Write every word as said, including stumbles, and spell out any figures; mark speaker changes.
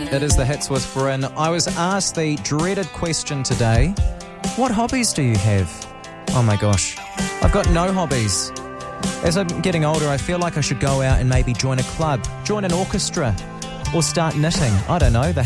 Speaker 1: It is the Hits with Bryn. I was asked the dreaded question today, what hobbies do you have? Oh my gosh, I've got no hobbies. As I'm getting older, I feel like I should go out and maybe join a club, join an orchestra, or start knitting. I don't know, the